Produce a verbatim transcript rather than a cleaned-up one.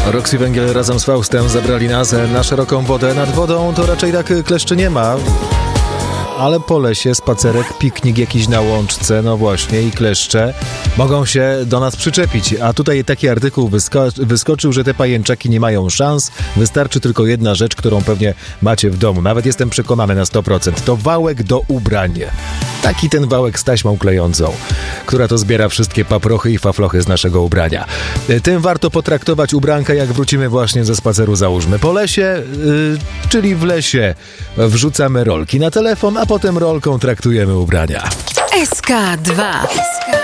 Roxy Węgiel razem z Faustem zabrali nas na szeroką wodę. Nad wodą to raczej tak kleszczy nie ma, ale po lesie, spacerek, piknik jakiś na łączce, no właśnie, i kleszcze mogą się do nas przyczepić. A tutaj taki artykuł wysko- wyskoczył, że te pajęczaki nie mają szans. Wystarczy tylko jedna rzecz, którą pewnie macie w domu. Nawet jestem przekonany na sto procent. To wałek do ubrań. Taki ten wałek z taśmą klejącą, która to zbiera wszystkie paprochy i faflochy z naszego ubrania. Tym warto potraktować ubranka, jak wrócimy właśnie ze spaceru, załóżmy. Po lesie, yy, czyli w lesie, wrzucamy rolki na telefon, a potem rolką traktujemy ubrania. S K dwa.